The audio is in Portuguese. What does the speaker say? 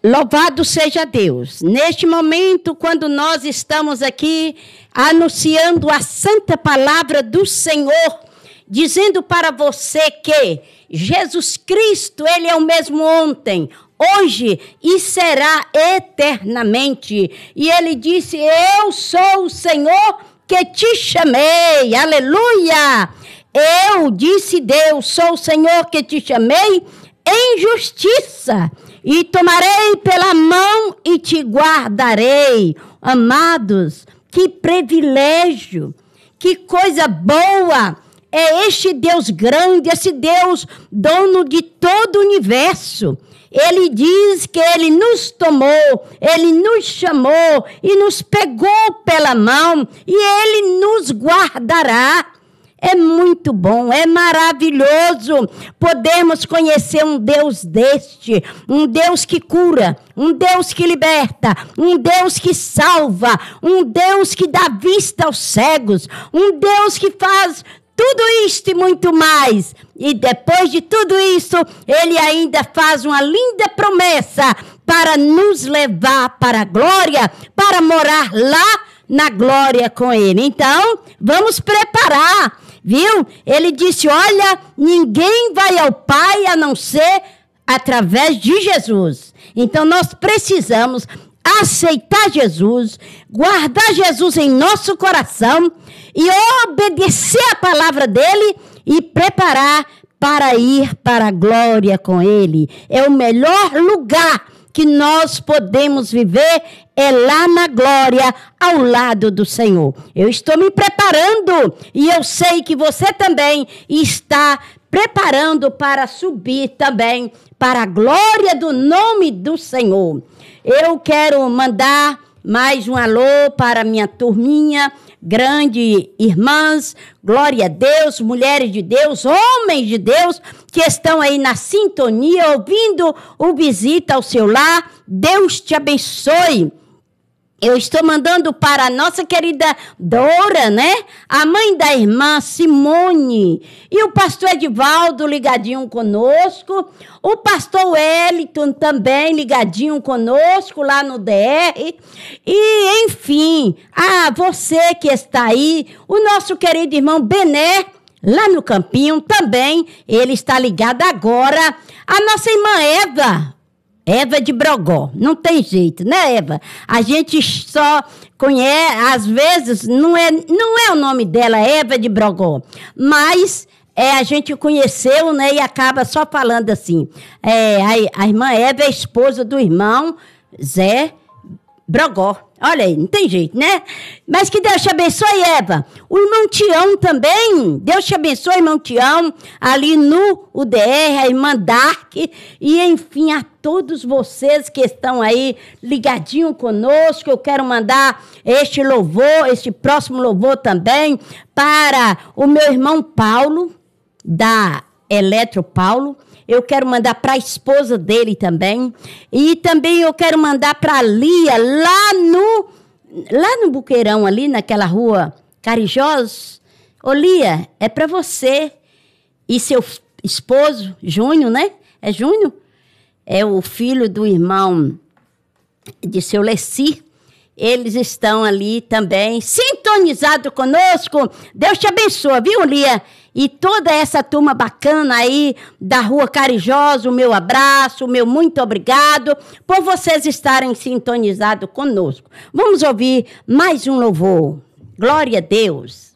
Louvado seja Deus. Neste momento, quando nós estamos aqui anunciando a santa palavra do Senhor, dizendo para você que Jesus Cristo, Ele é o mesmo ontem, hoje e será eternamente. E Ele disse, eu sou o Senhor que te chamei. Aleluia! Eu, disse Deus, sou o Senhor que te chamei em justiça. E tomarei pela mão e te guardarei. Amados, que privilégio, que coisa boa é este Deus grande, esse Deus dono de todo o universo. Ele diz que Ele nos tomou, Ele nos chamou e nos pegou pela mão e Ele nos guardará. É muito bom, é maravilhoso podermos conhecer um Deus deste, um Deus que cura, um Deus que liberta, um Deus que salva, um Deus que dá vista aos cegos, um Deus que faz tudo isto e muito mais. E depois de tudo isso, Ele ainda faz uma linda promessa para nos levar para a glória, para morar lá na glória com Ele. Então, vamos preparar. Viu? Ele disse, olha, ninguém vai ao Pai a não ser através de Jesus. Então, nós precisamos aceitar Jesus, guardar Jesus em nosso coração e obedecer a palavra dele e preparar para ir para a glória com ele. É o melhor lugar que nós podemos viver, é lá na glória, ao lado do Senhor. Eu estou me preparando e eu sei que você também está preparando para subir também para a glória do nome do Senhor. Eu quero mandar mais um alô para minha turminha, grande irmãs, glória a Deus, mulheres de Deus, homens de Deus, que estão aí na sintonia, ouvindo o Visita ao Seu Lar. Deus te abençoe. Eu estou mandando para a nossa querida Dora, né? A mãe da irmã Simone. E o pastor Edivaldo ligadinho conosco. O pastor Wellington também ligadinho conosco lá no DR. E, enfim, você que está aí, o nosso querido irmão Bené, lá no Campinho também, ele está ligado agora. A nossa irmã Eva de Brogó, não tem jeito, né, Eva? A gente só conhece, às vezes, não é o nome dela, Eva de Brogó, mas a gente conheceu, né, e acaba só falando assim. A irmã Eva é esposa do irmão Zé Brogó. Olha aí, não tem jeito, né? Mas que Deus te abençoe, Eva. O irmão Tião também. Deus te abençoe, irmão Tião. Ali no UDR, a irmã Dark. E, enfim, a todos vocês que estão aí ligadinho conosco. Eu quero mandar este louvor, este próximo louvor também para o meu irmão Paulo, da Eletro Paulo. Eu quero mandar para a esposa dele também. E também eu quero mandar para a Lia, lá no Buqueirão, ali naquela rua Carijós. Ô, Lia, é para você e seu esposo, Júnior, né? É Júnior? É o filho do irmão de seu Leci. Eles estão ali também, sintonizados conosco. Deus te abençoe, viu, Lia? E toda essa turma bacana aí da Rua Carijós, o meu abraço, o meu muito obrigado por vocês estarem sintonizados conosco. Vamos ouvir mais um louvor. Glória a Deus.